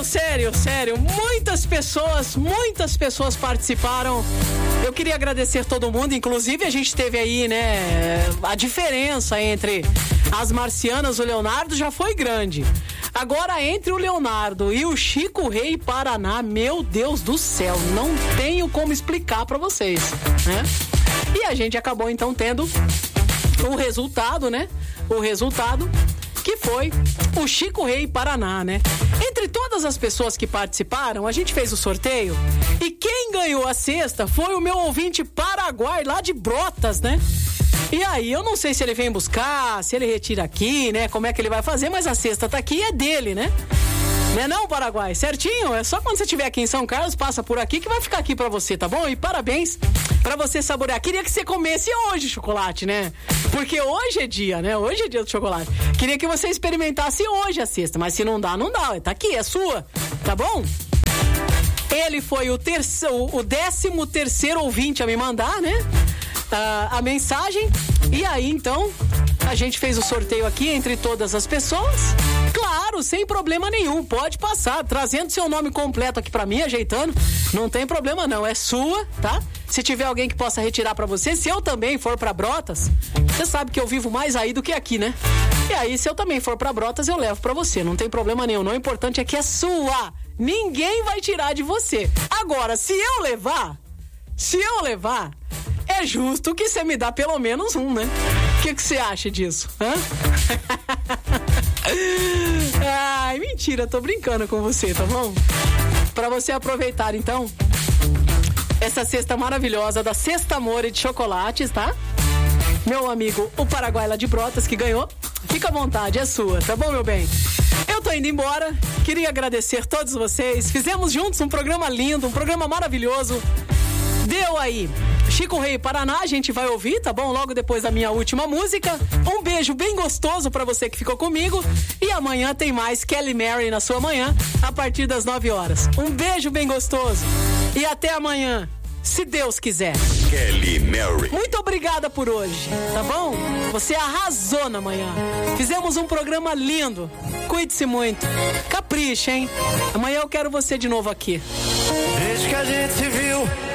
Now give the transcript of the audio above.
Sério, muitas pessoas participaram. Eu queria agradecer todo mundo, inclusive a gente teve aí, né, a diferença entre as marcianas, o Leonardo já foi grande. Agora, entre o Leonardo e o Chico Rei Paraná, meu Deus do céu, não tenho como explicar pra vocês, né? E a gente acabou então tendo o resultado, né? O resultado que foi o Chico Rei Paraná, né? Entre todas as pessoas que participaram, a gente fez o sorteio e quem ganhou a cesta foi o meu ouvinte Paraguai, lá de Brotas, né? E aí, eu não sei se ele vem buscar, se ele retira aqui, né? Como é que ele vai fazer, mas a cesta tá aqui e é dele, né? Né não, Paraguai? Certinho? É só quando você estiver aqui em São Carlos, passa por aqui que vai ficar aqui pra você, tá bom? E parabéns pra você saborear. Queria que você comesse hoje chocolate, né? Porque hoje é dia, né? Hoje é dia do chocolate. Queria que você experimentasse hoje a cesta, mas se não dá, não dá. Tá aqui, é sua, tá bom? Ele foi o 13º ouvinte a me mandar, né? A mensagem. E aí, então, a gente fez o sorteio aqui entre todas as pessoas. Claro, sem problema nenhum. Pode passar, trazendo seu nome completo aqui pra mim, ajeitando. Não tem problema não, é sua, tá? Se tiver alguém que possa retirar pra você, se eu também for pra Brotas, você sabe que eu vivo mais aí do que aqui, né? E aí, se eu também for pra Brotas, eu levo pra você. Não tem problema nenhum. Não, o importante é que é sua. Ninguém vai tirar de você. Agora, se eu levar, é justo que você me dá pelo menos um, né? O que você acha disso? Hã? Ai, mentira, tô brincando com você, tá bom? Pra você aproveitar, então, essa cesta maravilhosa da Cesta Amore de chocolates, tá? Meu amigo, o Paraguai lá de Brotas, que ganhou. Fica à vontade, é sua, tá bom, meu bem? Eu tô indo embora, queria agradecer todos vocês. Fizemos juntos um programa lindo, um programa maravilhoso. Deu aí Chico Rei Paraná, a gente vai ouvir, tá bom? Logo depois da minha última música. Um beijo bem gostoso pra você que ficou comigo. E amanhã tem mais Kelly Mary na sua manhã, a partir das 9 horas. Um beijo bem gostoso. E até amanhã, se Deus quiser. Kelly Mary. Muito obrigada por hoje, tá bom? Você arrasou na manhã. Fizemos um programa lindo. Cuide-se muito. Capricha, hein? Amanhã eu quero você de novo aqui. Desde que a gente se viu,